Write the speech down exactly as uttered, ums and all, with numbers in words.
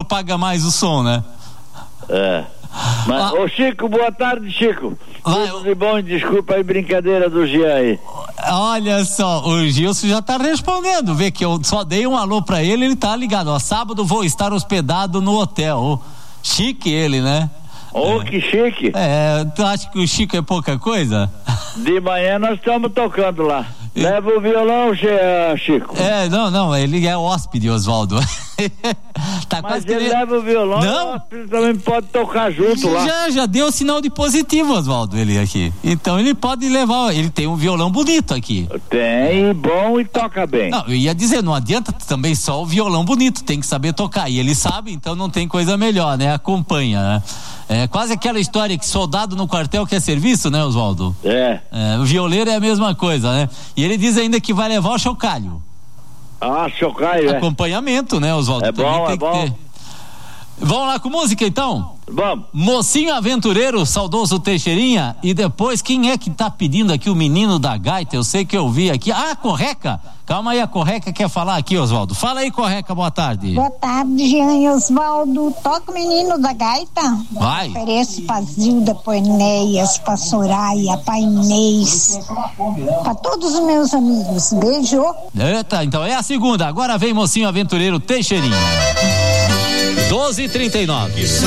propaga mais o som, né? É. Mas, ah, ô Chico, boa tarde, Chico. Vai, tudo de bom, desculpa aí, brincadeira do Gia aí. Olha só, o Gilson já tá respondendo, vê que eu só dei um alô pra ele, ele tá ligado, ó, sábado vou estar hospedado no hotel. Chique ele, né? Ô, oh, que chique. É, tu acha que o Chico é pouca coisa? De manhã nós estamos tocando lá. Leva o violão, Chico. É, não, não, ele é hóspede, Oswaldo. Tá. Mas ele querendo... leva o violão, não? Ele também pode tocar junto lá. Já, já deu sinal de positivo, Oswaldo, ele aqui. Então ele pode levar, ele tem um violão bonito aqui. Tem, bom e toca bem. Não, eu ia dizer, não adianta também só o violão bonito, tem que saber tocar. E ele sabe, então não tem coisa melhor, né? Acompanha, né? É quase aquela história que soldado no quartel quer serviço, né, Oswaldo? É. é. O violeiro é a mesma coisa, né? E ele diz ainda que vai levar o chocalho. Ah, chocalho, acompanhamento, é. né, Oswaldo? É bom, é bom. Ter... Vamos lá com música, então? Vamos. Mocinho Aventureiro, saudoso Teixeirinha. E depois, quem é que tá pedindo aqui o menino da gaita? Eu sei que eu vi aqui. Ah, Correca. Calma aí, a Correca quer falar aqui, Oswaldo. Fala aí, Correca, boa tarde. Boa tarde, Jean e Oswaldo. Toca o menino da gaita. Vai. Ofereço pra Zilda, pra Enéas, pra Soraya, pra Inês, pra todos os meus amigos. Beijo. Eita, então é a segunda. Agora vem Mocinho Aventureiro Teixeirinha. doze e trinta e nove.